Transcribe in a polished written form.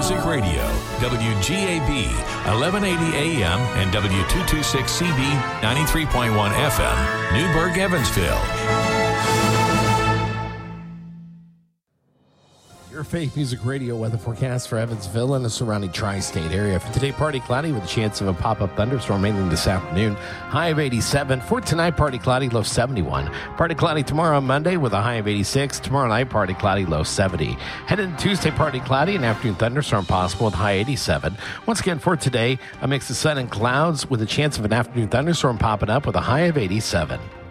Music Radio, WGAB, 1180 AM and W226CB, 93.1 FM, Newburgh, Evansville. Your Faith Music Radio weather forecast for Evansville and the surrounding tri-state area. For today, partly cloudy with a chance of a pop-up thunderstorm mainly this afternoon. High of 87. For tonight, partly cloudy, low 71. Partly cloudy tomorrow on Monday with a high of 86. Tomorrow night, partly cloudy, low 70. Headed into Tuesday, partly cloudy, an afternoon thunderstorm possible with high 87. Once again, for today, a mix of sun and clouds with a chance of an afternoon thunderstorm popping up with a high of 87.